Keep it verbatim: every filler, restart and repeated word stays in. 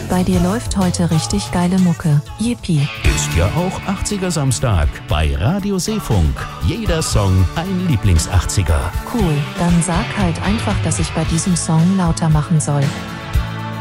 bei dir läuft heute richtig geile Mucke. Yippie. Ist ja auch achtziger Samstag bei Radio Seefunk. Jeder Song ein Lieblings-achtziger. Cool, dann sag halt einfach, dass ich bei diesem Song lauter machen soll.